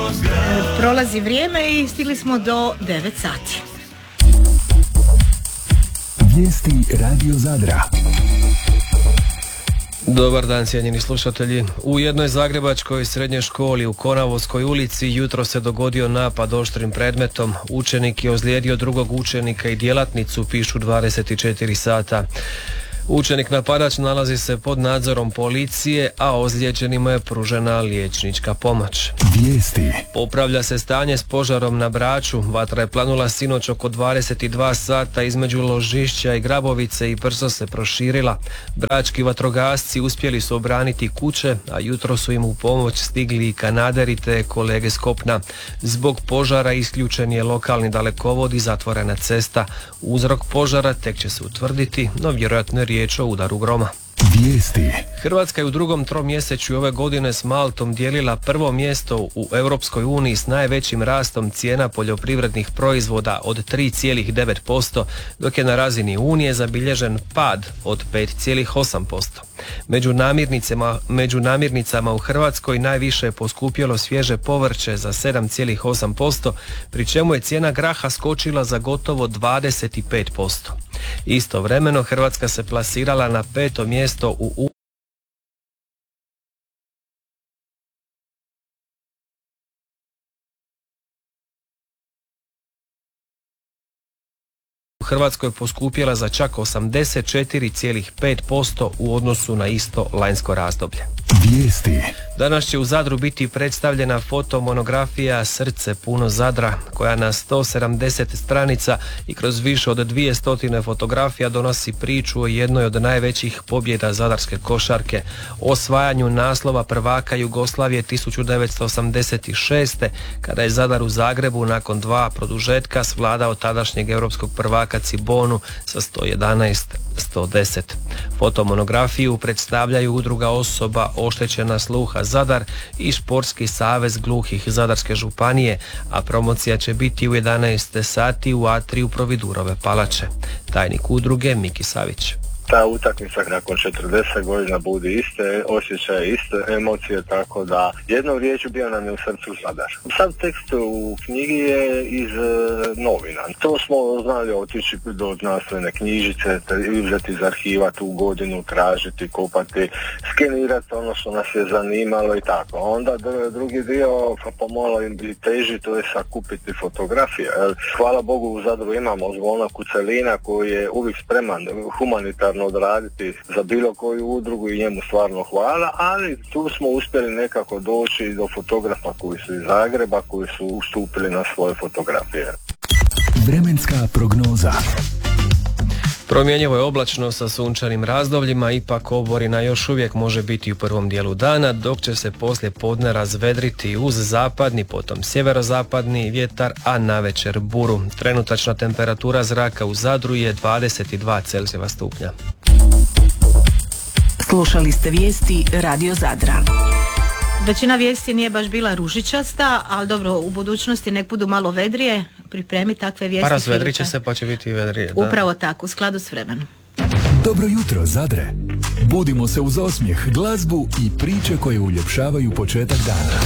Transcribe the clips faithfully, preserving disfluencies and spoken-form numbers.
Prolazi vrijeme i stigli smo do devet sati. Vijesti Radio Zadra. Dobar dan, cijenjeni slušatelji. U jednoj zagrebačkoj srednjoj školi u Konavovskoj ulici jutro se dogodio napad oštrim predmetom. Učenik je ozlijedio drugog učenika i djelatnicu, pišu dvadeset četiri sata. Učenik napadač nalazi se pod nadzorom policije, a ozlijeđenima je pružena liječnička pomoć. Vijesti. Popravlja se stanje s požarom na Braču. Vatra je planula sinoć oko dvadeset dva sata između Ložišća i Grabovice i brzo se proširila. Brački vatrogasci uspjeli su obraniti kuće, a jutro su im u pomoć stigli i kanaderi te kolege s kopna. Zbog požara isključen je lokalni dalekovod i zatvorena cesta. Uzrok požara tek će se utvrditi, no vjerojatno je riječ o udaru groma. Vijesti. Hrvatska je u drugom tromjesečju ove godine s Maltom dijelila prvo mjesto u Europskoj uniji s najvećim rastom cijena poljoprivrednih proizvoda od tri zarez devet posto, dok je na razini Unije zabilježen pad od pet zarez osam posto. Među namirnicama, među namirnicama u Hrvatskoj najviše je poskupjelo svježe povrće za sedam zarez osam posto, pri čemu je cijena graha skočila za gotovo dvadeset pet posto. Istovremeno Hrvatska se plasirala na peto mjesto u Hrvatskoj poskupjela za čak osamdeset četiri zarez pet posto u odnosu na isto lanjsko razdoblje. Vijesti. Danas će u Zadru biti predstavljena fotomonografija Srce puno Zadra, koja na sto sedamdeset stranica i kroz više od dvjesto fotografija donosi priču o jednoj od najvećih pobjeda zadarske košarke, o osvajanju naslova prvaka Jugoslavije tisuću devetsto osamdeset šeste. kada je Zadar u Zagrebu nakon dva produžetka svladao tadašnjeg europskog prvaka Cibonu sa sto jedanaest sto deset. Fotomonografiju predstavljaju Udruga osoba oštećena sluha Zadar i Športski savez gluhih Zadarske županije, a promocija će biti u jedanaest sati u atriju Providurove palače. Tajnik udruge Miki Savić. Ta utakmica nakon četrdeset godina budi iste osjećaje, iste emocije, tako da jednom riječju bio nam je u srcu Zadar. Sad tekst u knjigi je iz e, novina. To smo znali otići do znanstvene knjižice, uzeti iz arhiva tu godinu, tražiti, kopati, skenirati ono što nas je zanimalo i tako. Onda drugi dio, pomalo im bi teži, to je sakupiti fotografije. Hvala Bogu u Zadru imamo Zvona Kucelina koji je uvijek spreman humanitarno odraditi za bilo koju udrugu i njemu stvarno hvala, ali tu smo uspjeli nekako doći do fotografa koji su iz Zagreba, koji su ustupili na svoje fotografije. Vremenska prognoza. Promjenjivo je oblačno sa sunčanim razdobljima, ipak oborina još uvijek može biti u prvom dijelu dana, dok će se poslije podne razvedriti uz zapadni, potom sjeverozapadni vjetar, a navečer buru. Trenutačna temperatura zraka u Zadru je dvadeset dva Celzijeva stupnja. Slušali ste vijesti Radio Zadra. Većina vijesti nije baš bila ružičasta, ali dobro, u budućnosti nek budu malo vedrije, pripremi takve vijesti. Pa razvedrit će se pa će biti vedrije. Da. Upravo tako, u skladu s vremenom. Dobro jutro, Zadre. Budimo se uz osmijeh, glazbu i priče koje uljepšavaju početak dana.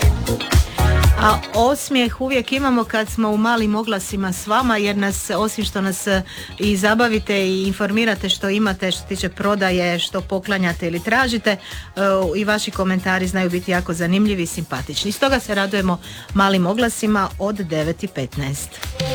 A osmijeh uvijek imamo kad smo u malim oglasima s vama, jer nas, osim što nas i zabavite i informirate što imate što tiče prodaje, što poklanjate ili tražite, i vaši komentari znaju biti jako zanimljivi i simpatični. Stoga se radujemo malim oglasima od devet i petnaest.